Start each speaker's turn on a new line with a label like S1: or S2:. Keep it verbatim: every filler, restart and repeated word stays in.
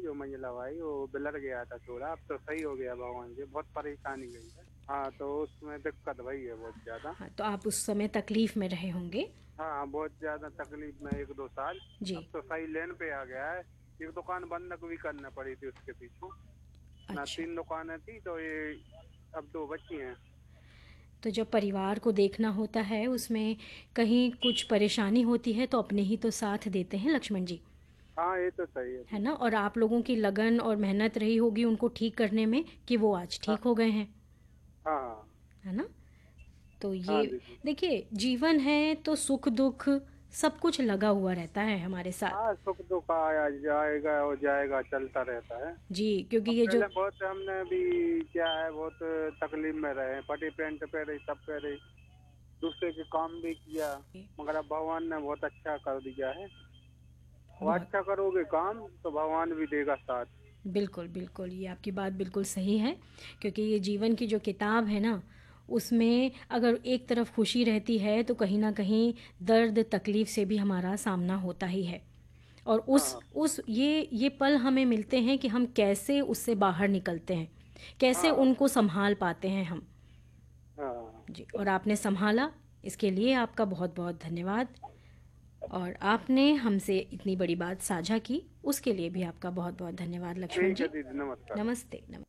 S1: जो मंजिला भाई वो बिलर गया था थोड़ा, अब तो सही हो गया भगवान जी, बहुत परेशानी गई है। हाँ तो उसमें दिक्कत वही है बहुत ज्यादा।
S2: हाँ, तो आप उस समय तकलीफ में रहे होंगे।
S1: हाँ बहुत ज्यादा तकलीफ में एक दो साल।
S2: जी।
S1: अब तो सही लेन पे आ गया है। एक दुकान बंधक भी करना पड़ी थी उसके पीछे ना,
S2: अच्छा।
S1: तीन दुकानें थी तो ये अब दो बची हैं।
S2: तो जब परिवार को देखना होता है उसमें कहीं कुछ परेशानी होती है तो अपने ही तो साथ देते हैं लक्ष्मण जी।
S1: हाँ ये तो सही है
S2: है
S1: जी।
S2: ना, और आप लोगों की लगन और मेहनत रही होगी उनको ठीक करने में कि वो आज
S1: हाँ
S2: ठीक हो गए हैं।
S1: हाँ
S2: है ना। तो
S1: हाँ
S2: ये
S1: दीदी।
S2: देखिए, जीवन है तो सुख दुख सब कुछ लगा हुआ रहता है हमारे साथ।
S1: हाँ सुख दुख आया जाएगा और जाएगा, चलता रहता है।
S2: जी, क्योंकि
S1: अब
S2: ये जो
S1: पहले बहुत हमने भी क्या है, बहुत तकलीफ में रहे, फटी पैंट पहने सब पहने, दूसरे के काम भी किया, मगर अब भगवान ने बहुत अच्छा कर दिया है। और
S2: बहुत
S1: अच्छा करोगे काम तो भगवान भी देगा साथ।
S2: बिल्कुल बिल्कुल, ये आपकी बात बिल्कुल सही है। क्योंकि ये जीवन की जो किताब है ना, उसमें अगर एक तरफ खुशी रहती है तो कहीं ना कहीं दर्द तकलीफ से भी हमारा सामना होता ही है। और उस
S1: हाँ
S2: उस ये ये पल हमें मिलते हैं कि हम कैसे उससे बाहर निकलते हैं, कैसे
S1: हाँ
S2: उनको संभाल पाते हैं हम।
S1: हाँ।
S2: जी, और आपने संभाला, इसके लिए आपका बहुत बहुत धन्यवाद। और आपने हमसे इतनी बड़ी बात साझा की, उसके लिए भी आपका बहुत बहुत धन्यवाद लक्ष्मण
S1: ठीक है
S2: जी।
S1: दीदी, नमस्कार।
S2: नमस्ते नमस्ते।